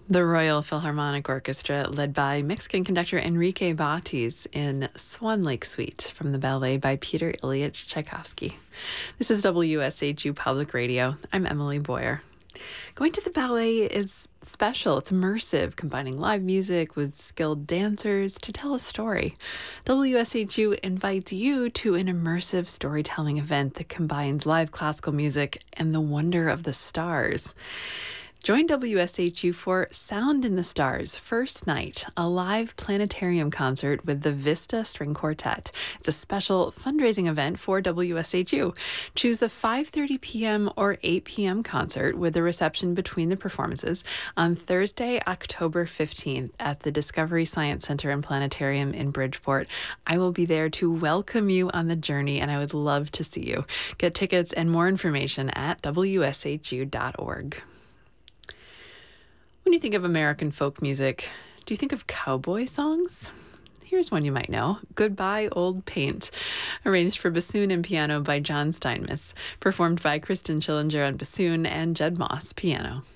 The Royal Philharmonic Orchestra, led by Mexican conductor Enrique Batis in Swan Lake Suite from the ballet by Peter Ilyich Tchaikovsky. This is WSHU Public Radio. I'm Emily Boyer. Going to the ballet is special. It's immersive, combining live music with skilled dancers to tell a story. WSHU invites you to an immersive storytelling event that combines live classical music and the wonder of the stars. Join WSHU for Sound in the Stars First Night, a live planetarium concert with the Vista String Quartet. It's a special fundraising event for WSHU. Choose the 5:30 p.m. or 8 p.m. concert with a reception between the performances on Thursday, October 15th at the Discovery Science Center and Planetarium in Bridgeport. I will be there to welcome you on the journey, and I would love to see you. Get tickets and more information at WSHU.org. When you think of American folk music, do you think of cowboy songs? Here's one you might know, Goodbye Old Paint, arranged for bassoon and piano by John Steinmetz, performed by Kristen Schillinger on bassoon and Jed Moss piano.